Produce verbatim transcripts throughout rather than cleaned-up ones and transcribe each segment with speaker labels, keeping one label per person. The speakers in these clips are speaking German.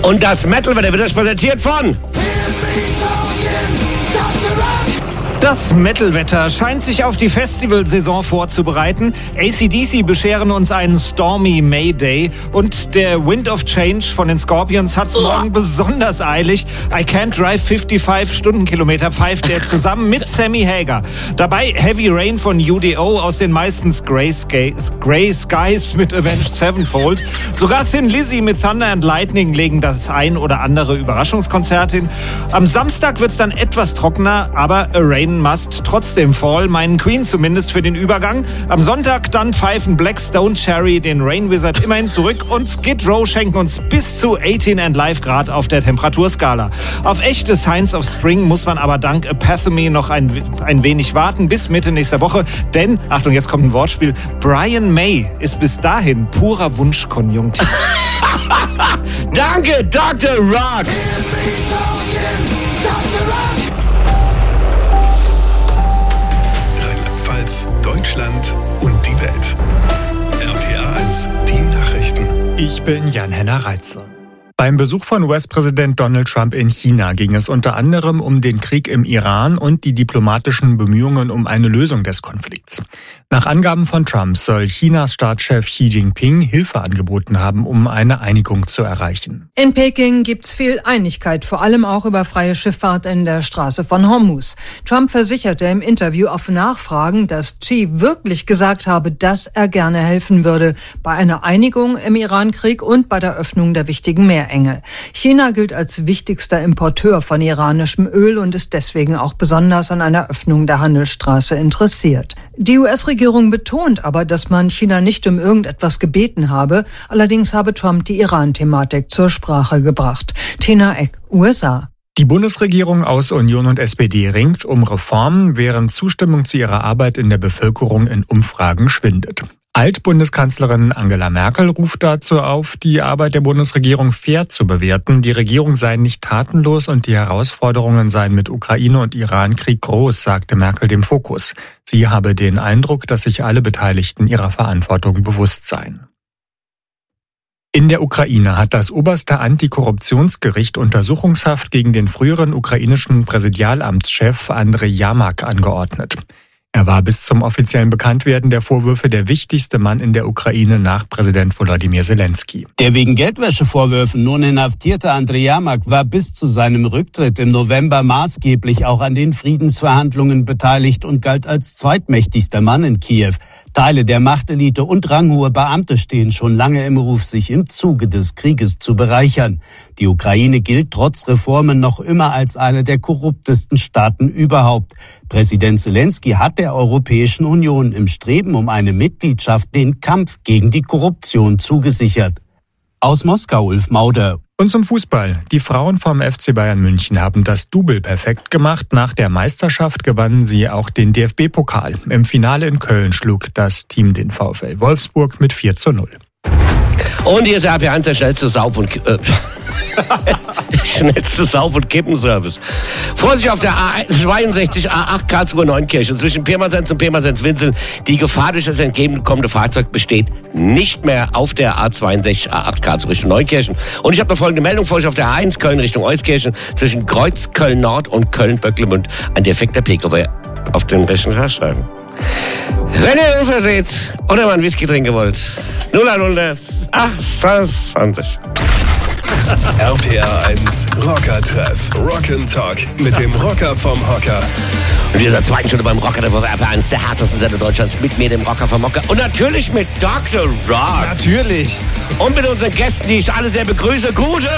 Speaker 1: Und das Metal-Wetter wird euch präsentiert von...
Speaker 2: Das Metal-Wetter scheint sich auf die Festivalsaison vorzubereiten. A C D C bescheren uns einen Stormy May Day und der Wind of Change von den Scorpions hat's morgen besonders eilig. I Can't Drive fünfundfünfzig Stundenkilometer pfeift er zusammen mit Sammy Hagar. Dabei Heavy Rain von U D O aus den meistens Grey Skies, Grey Skies mit Avenged Sevenfold. Sogar Thin Lizzy mit Thunder and Lightning legen das ein oder andere Überraschungskonzert hin. Am Samstag wird's dann etwas trockener, aber A Rain Must trotzdem Fall, meinen Queen zumindest für den Übergang. Am Sonntag dann pfeifen Black Stone Cherry den Rain Wizard immerhin zurück und Skid Row schenken uns bis zu achtzehn and live Grad auf der Temperaturskala. Auf echte Signs of Spring muss man aber dank Epithemy noch ein, ein wenig warten bis Mitte nächster Woche, denn, Achtung, jetzt kommt ein Wortspiel, Brian May ist bis dahin purer Wunschkonjunktiv.
Speaker 1: Danke, Doktor Rock!
Speaker 3: Deutschland und die Welt. R P R eins, die Nachrichten.
Speaker 4: Ich bin Jan-Henner Reitze. Beim Besuch von U S-Präsident Donald Trump in China ging es unter anderem um den Krieg im Iran und die diplomatischen Bemühungen um eine Lösung des Konflikts. Nach Angaben von Trump soll Chinas Staatschef Xi Jinping Hilfe angeboten haben, um eine Einigung zu erreichen.
Speaker 5: In Peking gibt's viel Einigkeit, vor allem auch über freie Schifffahrt in der Straße von Hormuz. Trump versicherte im Interview auf Nachfragen, dass Xi wirklich gesagt habe, dass er gerne helfen würde bei einer Einigung im Iran-Krieg und bei der Öffnung der wichtigen Meerenge. China gilt als wichtigster Importeur von iranischem Öl und ist deswegen auch besonders an einer Öffnung der Handelsstraße interessiert. Die U S-Regierung betont aber, dass man China nicht um irgendetwas gebeten habe. Allerdings habe Trump die Iran-Thematik zur Sprache gebracht. Tina Eck, U S A.
Speaker 4: Die Bundesregierung aus Union und S P D ringt um Reformen, während Zustimmung zu ihrer Arbeit in der Bevölkerung in Umfragen schwindet. Altbundeskanzlerin Angela Merkel ruft dazu auf, die Arbeit der Bundesregierung fair zu bewerten. Die Regierung sei nicht tatenlos und die Herausforderungen seien mit Ukraine und Iran-Krieg groß, sagte Merkel dem Fokus. Sie habe den Eindruck, dass sich alle Beteiligten ihrer Verantwortung bewusst seien. In der Ukraine hat das oberste Antikorruptionsgericht Untersuchungshaft gegen den früheren ukrainischen Präsidialamtschef Andrej Jamak angeordnet. Er war bis zum offiziellen Bekanntwerden der Vorwürfe der wichtigste Mann in der Ukraine nach Präsident Volodymyr Zelensky.
Speaker 6: Der wegen Geldwäschevorwürfen nun inhaftierte Andrej Jamak war bis zu seinem Rücktritt im November maßgeblich auch an den Friedensverhandlungen beteiligt und galt als zweitmächtigster Mann in Kiew. Teile der Machtelite und ranghohe Beamte stehen schon lange im Ruf, sich im Zuge des Krieges zu bereichern. Die Ukraine gilt trotz Reformen noch immer als eine der korruptesten Staaten überhaupt. Präsident Zelensky hat der Europäischen Union im Streben um eine Mitgliedschaft den Kampf gegen die Korruption zugesichert. Aus Moskau, Ulf Mauder.
Speaker 4: Und zum Fußball. Die Frauen vom F C Bayern München haben das Double perfekt gemacht. Nach der Meisterschaft gewannen sie auch den D F B-Pokal. Im Finale in Köln schlug das Team den VfL Wolfsburg mit vier zu null.
Speaker 1: Und hier ist der R P eins, der schnellste Sauf- und... Äh, schnellste Sauf- und Kippenservice. Vorsicht auf der A zweiundsechzig A acht Karlsruhe Neunkirchen zwischen Pirmasens und Pirmasens-Winseln. Die Gefahr durch das entgegenkommende Fahrzeug besteht nicht mehr auf der A zweiundsechzig A acht Karlsruhe Richtung Neunkirchen. Und ich habe noch folgende Meldung. Vorsicht auf der A eins Köln Richtung Euskirchen zwischen Kreuz Köln Nord und Köln Böcklemünd. Ein defekter Pkw auf den rechten Radscheiben. Wenn ihr Ufer seht oder mal einen Whisky trinken wollt, null hundert achtundzwanzig.
Speaker 3: R P R eins Rocker-Treff. Rock'n'Talk mit dem Rocker vom Hocker.
Speaker 1: Und in dieser zweiten Stunde beim Rocker-Treff auf R P R eins, der härtesten Sender Deutschlands, mit mir, dem Rocker vom Hocker. Und natürlich mit Doktor Rock.
Speaker 2: Natürlich.
Speaker 1: Und mit unseren Gästen, die ich alle sehr begrüße. Gute!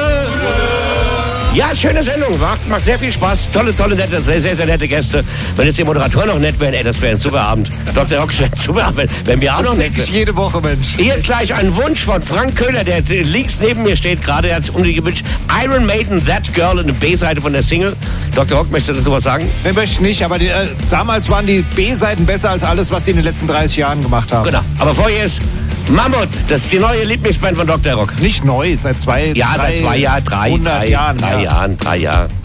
Speaker 1: Ja, schöne Sendung. Macht, macht sehr viel Spaß. Tolle, tolle, nette, sehr, sehr, sehr nette Gäste. Wenn jetzt die Moderatoren noch nett wären, ey, das wäre ein super Abend. Doktor Rock wäre ein super Abend, wenn wir auch noch nett wären.
Speaker 2: Jede Woche, Mensch.
Speaker 1: Hier ist gleich ein Wunsch von Frank Köhler, der links neben mir steht gerade. Er hat sich unbedingt gewünscht. Iron Maiden, That Girl, eine B-Seite von der Single. Doktor Rock, möchtest du sowas sagen?
Speaker 2: Nee, möchte ich nicht, aber die, äh, damals waren die B-Seiten besser als alles, was sie in den letzten dreißig Jahren gemacht haben.
Speaker 1: Genau. Aber vorher ist Mammut, das ist die neue Lieblingsband von Doktor Rock.
Speaker 2: Nicht neu, seit zwei,
Speaker 1: ja,
Speaker 2: drei,
Speaker 1: seit zwei Jahren, drei,
Speaker 2: hundert
Speaker 1: drei,
Speaker 2: Jahren.
Speaker 1: Drei
Speaker 2: ja.
Speaker 1: Jahren, drei Jahre.